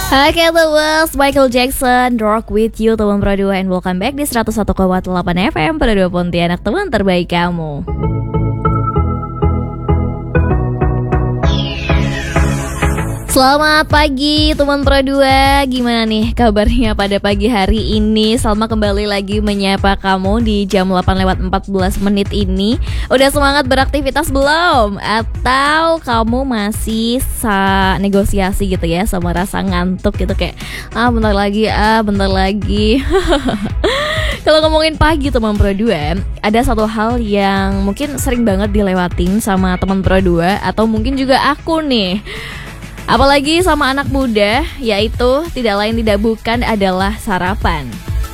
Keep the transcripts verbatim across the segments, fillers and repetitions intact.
Oke, okay, the was Michael Jackson, Rock With You, teman Pro dua, and welcome back di seratus satu koma delapan F M Pro dua Pontianak, teman terbaik kamu. Selamat pagi teman Pro dua, gimana nih kabarnya pada pagi hari ini? Salma kembali lagi menyapa kamu di jam delapan lewat empat belas menit ini. Udah semangat beraktivitas belum? Atau kamu masih sa negosiasi gitu ya sama rasa ngantuk gitu, kayak ah bentar lagi, ah bentar lagi. Kalau ngomongin pagi teman Pro dua, ada satu hal yang mungkin sering banget dilewatin sama teman Pro dua, atau mungkin juga aku nih, apalagi sama anak muda, yaitu tidak lain tidak bukan adalah sarapan.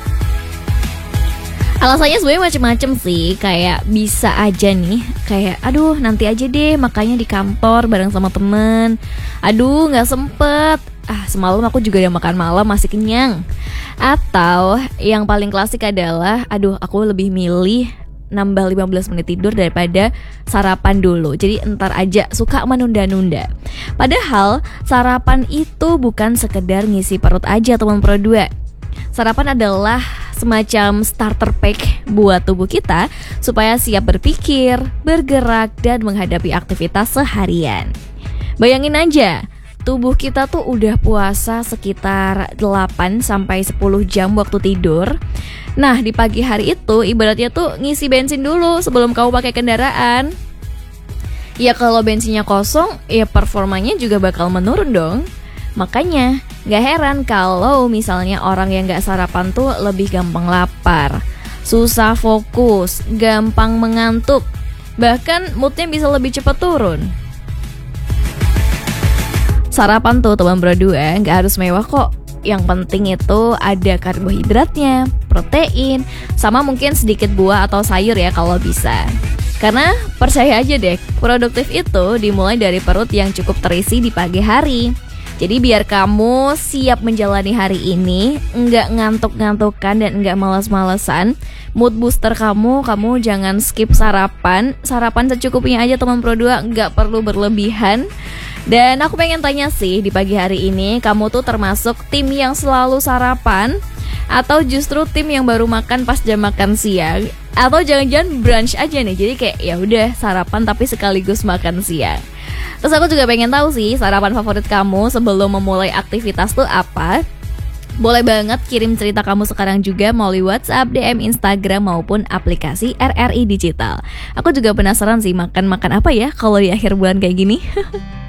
Alasannya sebenarnya macem-macem sih, kayak bisa aja nih, kayak aduh nanti aja deh makanya di kantor bareng sama temen, aduh gak sempet, ah semalam aku juga udah makan malam masih kenyang. Atau yang paling klasik adalah aduh aku lebih milih nambah lima belas menit tidur daripada sarapan dulu, jadi entar aja, suka menunda-nunda. Padahal sarapan itu bukan sekedar ngisi perut aja teman Pro dua. Sarapan adalah semacam starter pack buat tubuh kita supaya siap berpikir, bergerak, dan menghadapi aktivitas seharian. Bayangin aja, tubuh kita tuh udah puasa sekitar delapan sampai sepuluh jam waktu tidur. Nah, di pagi hari itu ibaratnya tuh ngisi bensin dulu sebelum kamu pakai kendaraan. Ya kalau bensinnya kosong, ya performanya juga bakal menurun dong. Makanya gak heran kalau misalnya orang yang gak sarapan tuh lebih gampang lapar, susah fokus, gampang mengantuk, bahkan moodnya bisa lebih cepat turun. Sarapan tuh teman Pro dua gak harus mewah kok. Yang penting itu ada karbohidratnya, protein, sama mungkin sedikit buah atau sayur ya kalau bisa. Karena percaya aja deh, produktif itu dimulai dari perut yang cukup terisi di pagi hari. Jadi biar kamu siap menjalani hari ini, nggak ngantuk-ngantukan dan nggak malas-malesan, mood booster kamu, kamu jangan skip sarapan. Sarapan secukupnya aja teman Pro dua, nggak perlu berlebihan. Dan aku pengen tanya sih, di pagi hari ini kamu tuh termasuk tim yang selalu sarapan, atau justru tim yang baru makan pas jam makan siang, atau jangan-jangan brunch aja nih, jadi kayak ya udah sarapan tapi sekaligus makan siang. Terus aku juga pengen tahu sih sarapan favorit kamu sebelum memulai aktivitas tuh apa. Boleh banget kirim cerita kamu sekarang juga melalui WhatsApp, D M Instagram maupun aplikasi R R I Digital. Aku juga penasaran sih makan-makan apa ya kalau di akhir bulan kayak gini.